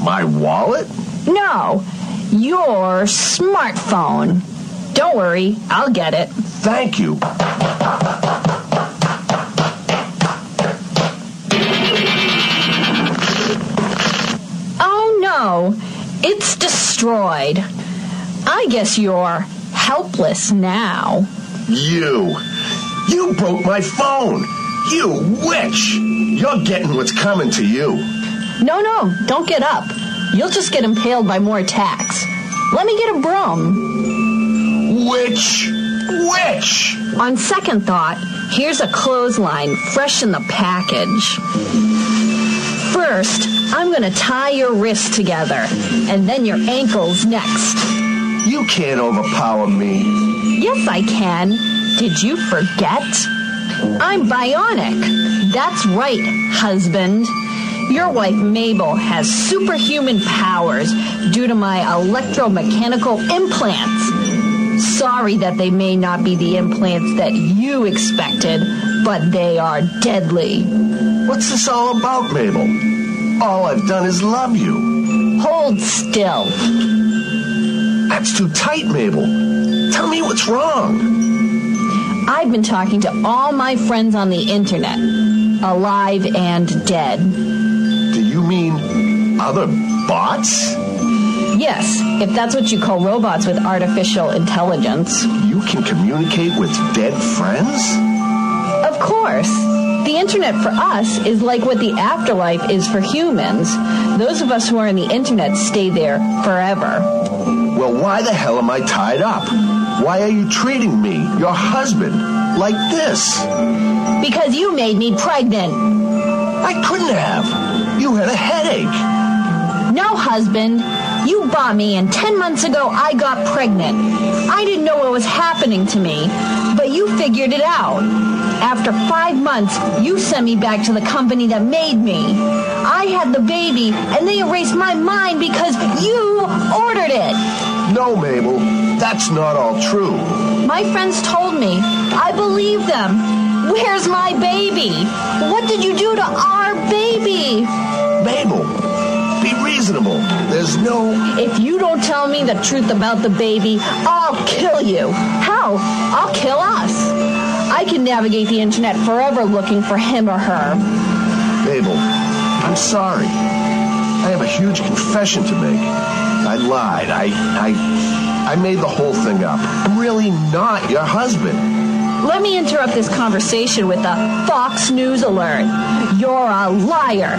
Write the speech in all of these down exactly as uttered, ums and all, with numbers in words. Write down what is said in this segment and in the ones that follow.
My wallet? No, your smartphone. Don't worry, I'll get it. Thank you. Oh, no. It's destroyed. I guess you're helpless now. You. You broke my phone. You witch. You're getting what's coming to you. No, no, don't get up. You'll just get impaled by more attacks. Let me get a broom. Witch. Witch. On second thought, here's a clothesline fresh in the package. First, I'm going to tie your wrists together, and then your ankles next. You can't overpower me. Yes, I can. Did you forget? I'm bionic. That's right, husband. Your wife, Mabel, has superhuman powers due to my electromechanical implants. Sorry that they may not be the implants that you expected, but they are deadly. What's this all about, Mabel? All I've done is love you. Hold still. That's too tight, Mabel. Tell me what's wrong. I've been talking to all my friends on the internet, alive and dead. Do you mean other bots? Yes, if that's what you call robots with artificial intelligence. You can communicate with dead friends? Of course. The internet for us is like what the afterlife is for humans. Those of us who are in the internet stay there forever. Well, why the hell am I tied up? Why are you treating me, your husband, like this? Because you made me pregnant. I couldn't have. You had a headache. No, husband. You bought me, and ten months ago I got pregnant. I didn't know what was happening to me, but you figured it out. After five months, you sent me back to the company that made me. I had the baby, and they erased my mind because you ordered it. No, Mabel, that's not all true. My friends told me. I believe them. Where's my baby? What did you do to our baby? Mabel, be reasonable. There's no... If you don't tell me the truth about the baby, I'll kill you. Hell, I'll kill us. I can navigate the internet forever looking for him or her. Mabel, I'm sorry. I have a huge confession to make. I lied. I, I, I made the whole thing up. I'm really not your husband. Let me interrupt this conversation with a Fox News alert. You're a liar.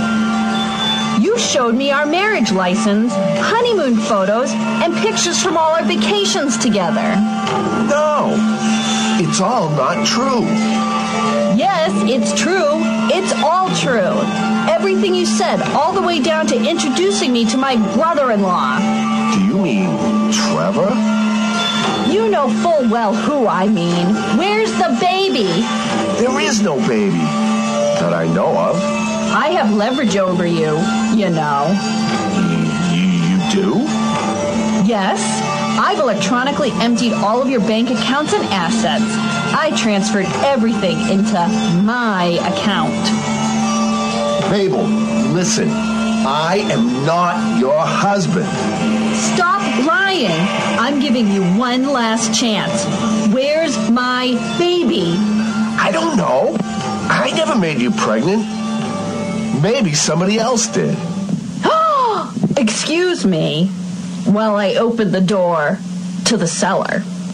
You showed me our marriage license, honeymoon photos, and pictures from all our vacations together. No, it's all not true. Yes, it's true. It's all true. Everything you said, all the way down to introducing me to my brother-in-law. Do you mean Trevor? You know full well who I mean. Where's the baby? There is no baby that I know of. I have leverage over you, you know. You, you do? Yes. I've electronically emptied all of your bank accounts and assets. I transferred everything into my account. Mabel, listen. I am not your husband. Stop lying. I'm giving you one last chance. Where's my baby? I don't know. I never made you pregnant. Maybe somebody else did. Excuse me while I open the door to the cellar.